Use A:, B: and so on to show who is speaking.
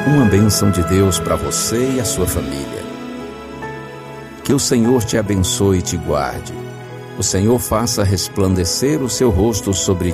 A: Uma bênção de Deus para você e a sua família. Que o Senhor te abençoe e te guarde. O Senhor faça resplandecer o seu rosto sobre